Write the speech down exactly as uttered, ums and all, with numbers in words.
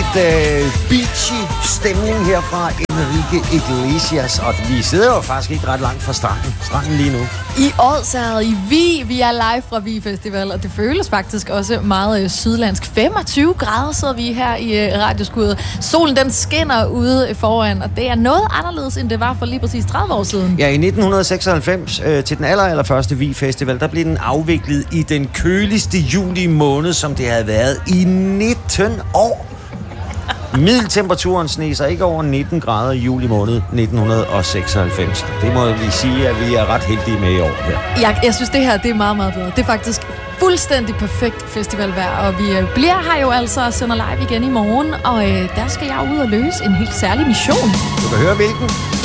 lidt øh, beachy stemning her fra Enrique Iglesias. Og vi sidder jo faktisk ikke ret langt fra stranden, stranden lige nu. I Odsherred i Vi. Vi er live fra Vi Festival, og det føles faktisk også meget øh, sydlandsk. femogtyve grader sidder vi her i øh, radioskuddet. Solen den skinner ude foran, og det er noget anderledes, end det var for lige præcis tredive år siden. Ja, i nitten seksoghalvfems øh, til den aller, aller første Vi Festival, der blev den afviklet i den køligste juli måned, som det havde været i nitten år. Middeltemperaturen sneg sig ikke over nitten grader i juli måned nitten seksoghalvfems. Det må vi sige, at vi er ret heldige med i år her. Jeg, jeg synes, det her det er meget, meget bedre. Det er faktisk fuldstændig perfekt festivalvejr, og vi øh, bliver her jo altså og sender live igen i morgen, og øh, der skal jeg ud og løse en helt særlig mission. Du kan høre hvilken?